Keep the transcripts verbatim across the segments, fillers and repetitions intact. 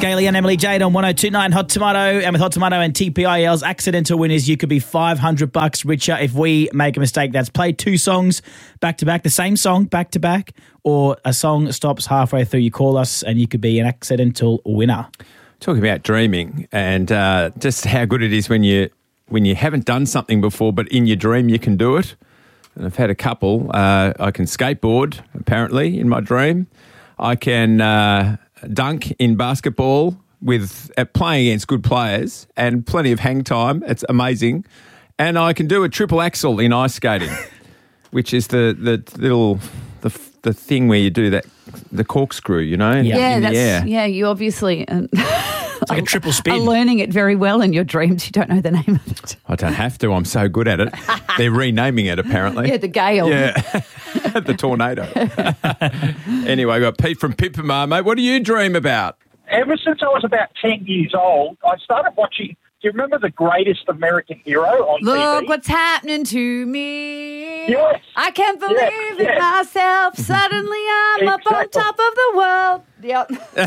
Gailey and Emily Jade on one oh two point nine Hot Tomato. And with Hot Tomato and T P I L's accidental winners, you could be five hundred bucks richer if we make a mistake. That's play two songs back to back, the same song back to back, or a song stops halfway through. You call us and you could be an accidental winner. Talking about dreaming and uh, just how good it is when you when you haven't done something before, but in your dream you can do it. And I've had a couple. Uh, I can skateboard, apparently, in my dream. I can uh, dunk in basketball with uh, playing against good players and plenty of hang time. It's amazing. And I can do a triple axel in ice skating, which is the, the little the the thing where you do that the corkscrew, you know, in, yeah, in that's, the air. Yeah, you obviously uh, it's like a triple spin. are learning it very well in your dreams. You don't know the name of it. I don't have to. I'm so good at it. They're renaming it apparently. Yeah, the gale. Yeah, the tornado. Anyway, got Pete from Pippamar, mate. What do you dream about? Ever since I was about ten years old, I started watching. Do you remember The Greatest American Hero on Look T V? what's happening to me. Yes. I can't believe Yes, it yes. myself. Suddenly I'm up on Exactly. top of the world. Yep.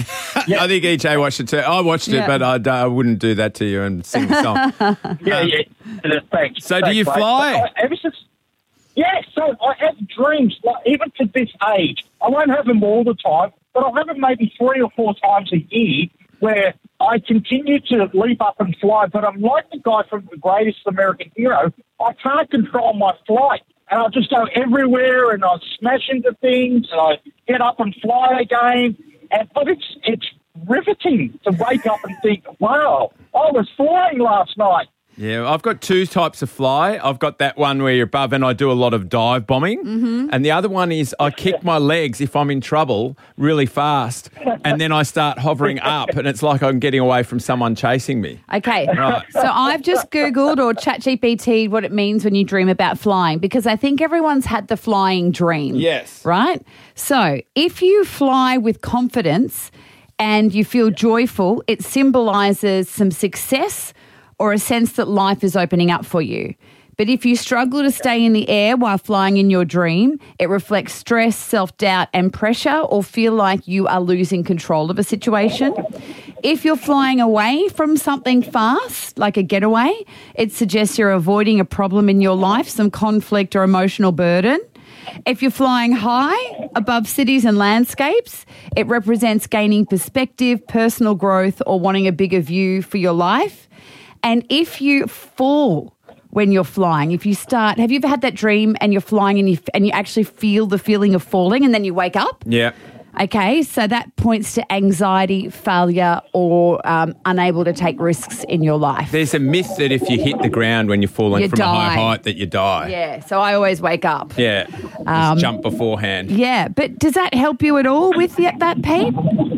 I think E J watched it too. I watched it, Yeah. but I, I wouldn't do that to you and sing the song. Yeah, yeah. Uh, Thanks. So do Thanks, you mate. fly? But I, ever since, yes. So I have dreams, like, even to this age. I won't have them all the time, but I'll have them maybe three or four times a year where I continue to leap up and fly. But I'm like the guy from The Greatest American Hero. I can't control my flight. And I just go everywhere and I smash into things and I get up and fly again. And but it's it's riveting to wake up and think, wow, I was flying last night. Yeah, I've got two types of fly. I've got that one where you're above and I do a lot of dive bombing. Mm-hmm. And the other one is I kick my legs if I'm in trouble really fast and then I start hovering up and it's like I'm getting away from someone chasing me. Okay, Right. so I've just Googled or ChatGPT'd what it means when you dream about flying because I think everyone's had the flying dream. Yes. Right? So if you fly with confidence and you feel joyful, it symbolises some success or a sense that life is opening up for you. But if you struggle to stay in the air while flying in your dream, it reflects stress, self-doubt and pressure or feel like you are losing control of a situation. If you're flying away from something fast, like a getaway, it suggests you're avoiding a problem in your life, some conflict or emotional burden. If you're flying high above cities and landscapes, it represents gaining perspective, personal growth or wanting a bigger view for your life. And if you fall when you're flying, if you start, have you ever had that dream and you're flying and you and you actually feel the feeling of falling and then you wake up? Yeah. Okay, so that points to anxiety, failure, or um, unable to take risks in your life. There's a myth that if you hit the ground when you're falling You from a high die. height that you die. Yeah, so I always wake up. Yeah. Um, Just jump beforehand. Yeah, but does that help you at all with the, that, Pete?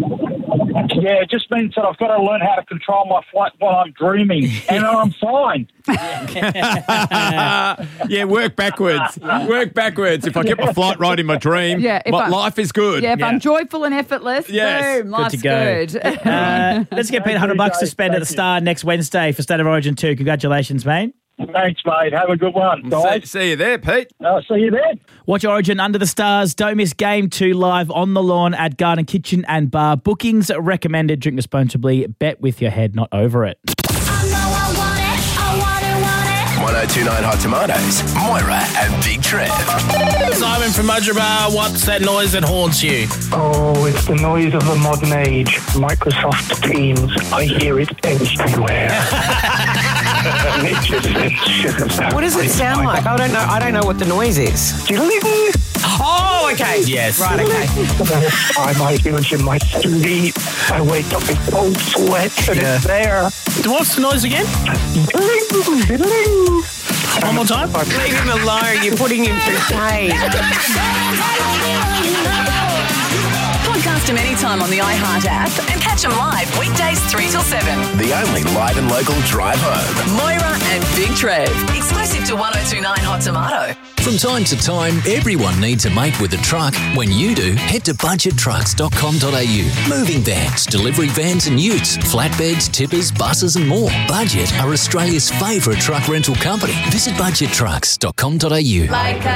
Yeah, it just means that I've got to learn how to control my flight while I'm dreaming, and I'm fine. Yeah, work backwards. Work backwards. If I get my flight right in my dream, Yeah, if my I- life is good. Yeah, if Yeah. I'm joyful and effortless, Yes, boom, good life's to go. good. Uh, let's get Pete one hundred bucks to spend at the Thank you. Star next Wednesday for State of Origin two. Congratulations, mate. Thanks, mate. Have a good one, See, guys. see you there, Pete. I'll see you then. Watch Origin Under the Stars. Don't miss Game two live on the lawn at Garden Kitchen and Bar. Bookings recommended. Drink responsibly. Bet with your head, not over it. one oh two point nine Hot Tomatoes, Moira and Big Trev. Simon from Mudgeeraba, what's that noise that haunts you? Oh, it's the noise of the modern age. Microsoft Teams. I hear it everywhere. It just sends shivers down What does it my sound spine. like? I don't know. I don't know what the noise is. Ding. Oh, okay. Yes. Right, okay. The time I hear it in my sleep, I wake up in cold sweat and it's there. What's the noise again? Ding, ding. One more time. Leave him alone. You're putting him through pain. Podcast him anytime on the iHeart app and catch him live weekdays three till seven. The only live and local drive home. Moira and Big Trev. Exclusive to one oh two point nine Hot Tomato. From time to time, everyone needs a mate with a truck. When you do, head to budget trucks dot com dot a u. Moving vans, delivery vans and utes, flatbeds, tippers, buses and more. Budget are Australia's favourite truck rental company. Visit budget trucks dot com dot a u. Like a